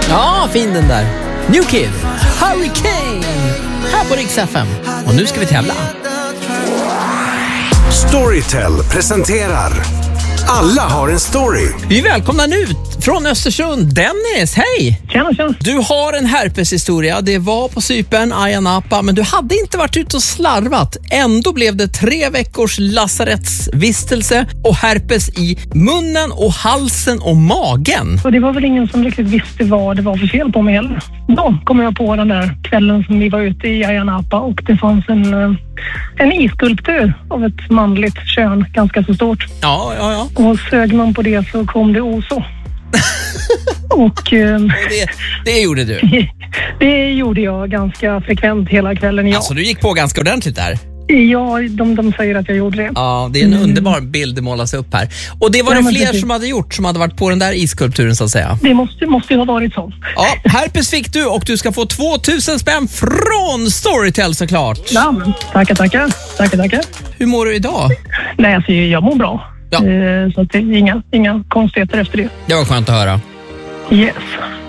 Ja, fin den där. New Kid, Hurricane, här på Rix FM. Och nu ska vi tävla. Storytel presenterar Alla har en story. Vi välkomnar nu från Östersund Dennis, hej! Tjena. Du har en herpeshistoria. Det var på Cypern, Ayia Napa, men du hade inte varit ute och slarvat. Ändå blev det 3 veckors lasarettsvistelse och herpes i munnen och halsen och magen. Och det var väl ingen som riktigt visste vad det var för fel på mig heller. Då kom jag på den där kvällen som vi var ute i Ayia Napa och det fanns en isskulptur av ett manligt kön, ganska så stort. Ja. Och sög man på det så kom det oso. Och det gjorde du. Det gjorde jag ganska frekvent hela kvällen. Ja. Alltså du gick på ganska ordentligt där. Ja, de säger att jag gjorde det. Ja, det är en underbar bild det målas upp här. Och det var det fler som hade gjort, som hade varit på den där iskulpturen så att säga. Det måste ju ha varit så. Ja, herpes fick du och du ska få 2000 spänn från Storytel såklart. Ja, men tackar. Hur mår du idag? Nej, alltså, jag mår bra. Ja. Så att det är inga konstigheter efter det. Det var skönt att höra. Yes.